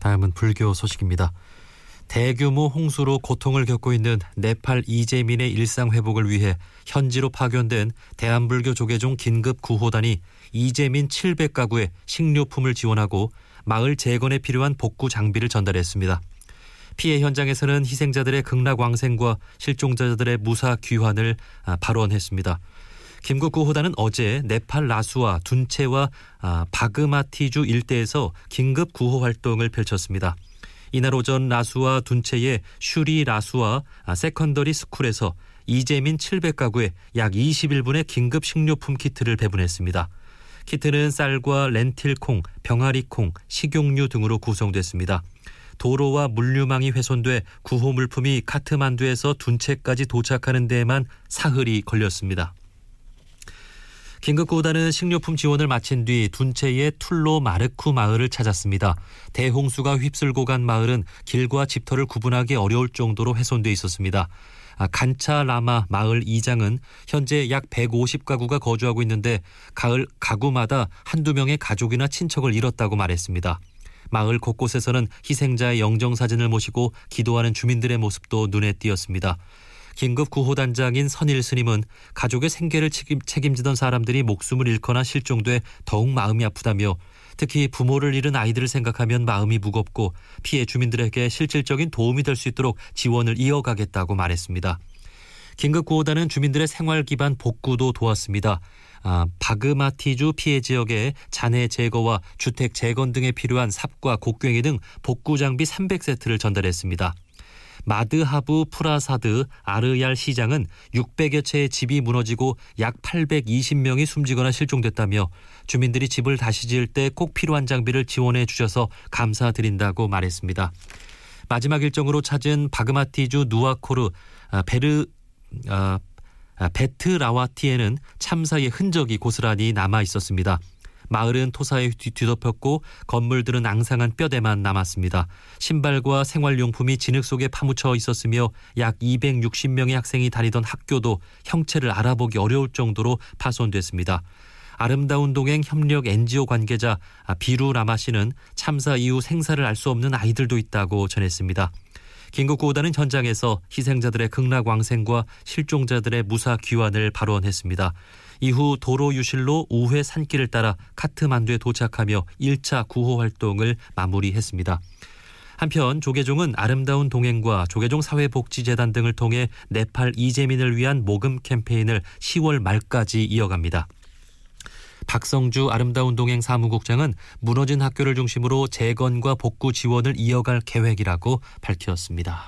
다음은 불교 소식입니다. 대규모 홍수로 고통을 겪고 있는 네팔 이재민의 일상 회복을 위해 현지로 파견된 대한불교 조계종 긴급 구호단이 이재민 700가구에 식료품을 지원하고 마을 재건에 필요한 복구 장비를 전달했습니다. 피해 현장에서는 희생자들의 극락왕생과 실종자들의 무사 귀환을 발언했습니다. 긴급 구호단은 어제 네팔 라수아, 둔체와 바그마티주 일대에서 긴급 구호 활동을 펼쳤습니다. 이날 오전 라수아 둔체의 슈리 라수아 세컨더리 스쿨에서 이재민 700가구에 약 21분의 긴급 식료품 키트를 배분했습니다. 키트는 쌀과 렌틸콩, 병아리콩, 식용유 등으로 구성됐습니다. 도로와 물류망이 훼손돼 구호 물품이 카트만두에서 둔체까지 도착하는 데에만 사흘이 걸렸습니다. 긴급구호단은 식료품 지원을 마친 뒤 둔체의 툴로 마르쿠 마을을 찾았습니다. 대홍수가 휩쓸고 간 마을은 길과 집터를 구분하기 어려울 정도로 훼손돼 있었습니다. 간차라마 마을 이장은 현재 약 150가구가 거주하고 있는데 가구마다 한두 명의 가족이나 친척을 잃었다고 말했습니다. 마을 곳곳에서는 희생자의 영정사진을 모시고 기도하는 주민들의 모습도 눈에 띄었습니다. 긴급구호단장인 선일 스님은 가족의 생계를 책임지던 사람들이 목숨을 잃거나 실종돼 더욱 마음이 아프다며 특히 부모를 잃은 아이들을 생각하면 마음이 무겁고 피해 주민들에게 실질적인 도움이 될 수 있도록 지원을 이어가겠다고 말했습니다. 긴급구호단은 주민들의 생활 기반 복구도 도왔습니다. 바그마티주 피해 지역의 잔해 제거와 주택 재건 등에 필요한 삽과 곡괭이 등 복구 장비 300세트를 전달했습니다. 마드하부 프라사드 아르얄 시장은 600여 채의 집이 무너지고 약 820명이 숨지거나 실종됐다며 주민들이 집을 다시 지을 때 꼭 필요한 장비를 지원해 주셔서 감사드린다고 말했습니다. 마지막 일정으로 찾은 바그마티주 누아코르 베트라와티에는 참사의 흔적이 고스란히 남아 있었습니다. 마을은 토사에 뒤덮였고 건물들은 앙상한 뼈대만 남았습니다. 신발과 생활용품이 진흙 속에 파묻혀 있었으며 약 260명의 학생이 다니던 학교도 형체를 알아보기 어려울 정도로 파손됐습니다. 아름다운 동행 협력 NGO 관계자 비루라마 씨는 참사 이후 생사를 알 수 없는 아이들도 있다고 전했습니다. 긴급구호단은 현장에서 희생자들의 극락왕생과 실종자들의 무사 귀환을 발언했습니다. 이후 도로 유실로 우회 산길을 따라 카트만두에 도착하며 1차 구호 활동을 마무리했습니다. 한편 조계종은 아름다운 동행과 조계종 사회복지재단 등을 통해 네팔 이재민을 위한 모금 캠페인을 10월 말까지 이어갑니다. 박성주 아름다운 동행 사무국장은 무너진 학교를 중심으로 재건과 복구 지원을 이어갈 계획이라고 밝혔습니다.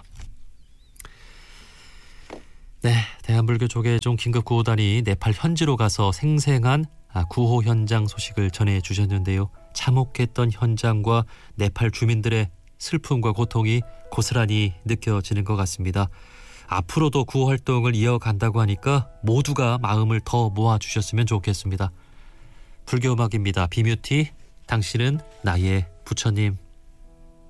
네, 대한불교 조계종 긴급구호단이 네팔 현지로 가서 생생한 구호 현장 소식을 전해주셨는데요. 참혹했던 현장과 네팔 주민들의 슬픔과 고통이 고스란히 느껴지는 것 같습니다. 앞으로도 구호 활동을 이어간다고 하니까 모두가 마음을 더 모아주셨으면 좋겠습니다. 불교 음악입니다. 비뮤티, 당신은 나의 부처님.